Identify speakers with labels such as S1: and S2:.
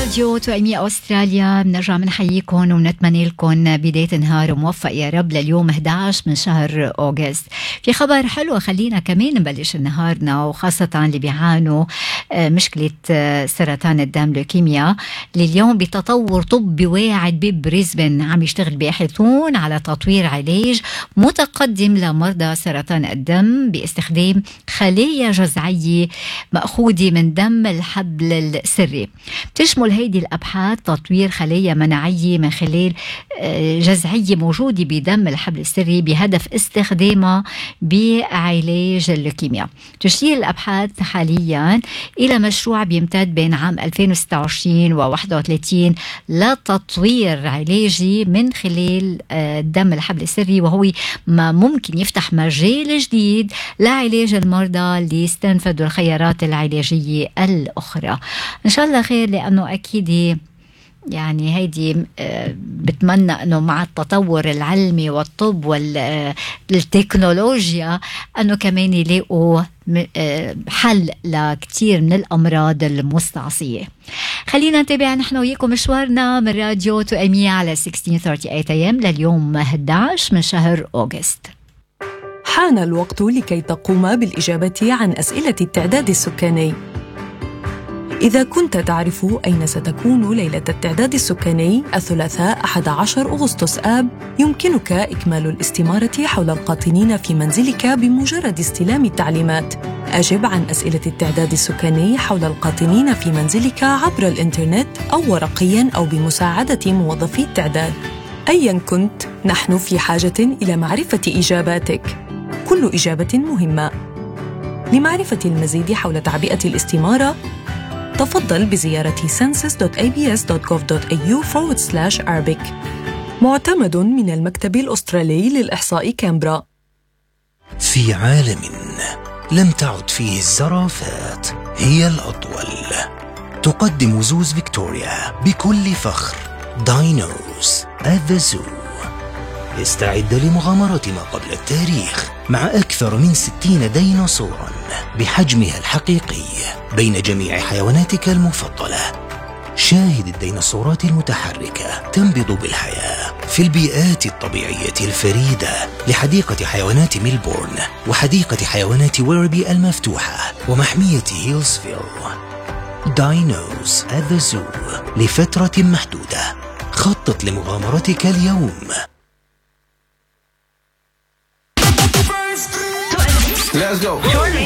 S1: راديو توأمية أستراليا، بنرجع بنحييكم ونتمنى لكم بداية نهار موفق يا رب لليوم 11 من شهر أغسطس. في خبر حلو خلينا كمان نبلش نهارنا، وخاصة اللي بيعانوا مشكلة سرطان الدم لوكيميا، اللي اليوم بتطور طبي واعد ببريسبن عم يشتغل باحثون على تطوير علاج متقدم لمرضى سرطان الدم باستخدام خلايا جذعية مأخوذة من دم الحبل السري. تشمل هيدي الأبحاث تطوير خلايا مناعية من خلال جذعية موجودة بدم الحبل السري بهدف استخدامها بعلاج اللوكيميا. تشير الأبحاث حاليا إلى مشروع بيمتد بين عام 2026 و 31 لتطوير علاجي من خلال دم الحبل السري، وهو ما ممكن يفتح مجال جديد لعلاج المرضى اللي استنفذوا الخيارات العلاجية الأخرى. إن شاء الله خير، لأنه أكيد يعني هيدي بتمنى أنه مع التطور العلمي والطب والتكنولوجيا أنه كمان يلاقوا حل لكتير من الأمراض المستعصية. خلينا نتابع نحن وياكم مشوارنا من راديو توأمية على 1638 AM لليوم 11 من شهر أغسطس.
S2: حان الوقت لكي تقوم بالإجابة عن أسئلة التعداد السكاني. إذا كنت تعرف أين ستكون ليلة التعداد السكاني الثلاثاء 11 أغسطس آب، يمكنك إكمال الاستمارة حول القاطنين في منزلك بمجرد استلام التعليمات. أجب عن أسئلة التعداد السكاني حول القاطنين في منزلك عبر الإنترنت أو ورقياً أو بمساعدة موظفي التعداد. أياً كنت، نحن في حاجة إلى معرفة إجاباتك. كل إجابة مهمة. لمعرفة المزيد حول تعبئة الاستمارة، تفضل بزيارة census.abs.gov.au/Arabic. معتمد من المكتب الأسترالي للإحصاء كامبرا.
S3: في عالم لم تعد فيه الزرافات هي الأطول، تقدم زوز فيكتوريا بكل فخر داينوز at the Zoo. استعد لمغامرة ما قبل التاريخ مع أكثر من 60 ديناصوراً بحجمها الحقيقي بين جميع حيواناتك المفضلة. شاهد الديناصورات المتحركة تنبض بالحياة في البيئات الطبيعية الفريدة لحديقة حيوانات ميلبورن وحديقة حيوانات ويربي المفتوحة ومحمية هيلزفيل. داينوز at the Zoo لفترة محدودة. خطط لمغامرتك اليوم.
S4: Let's go.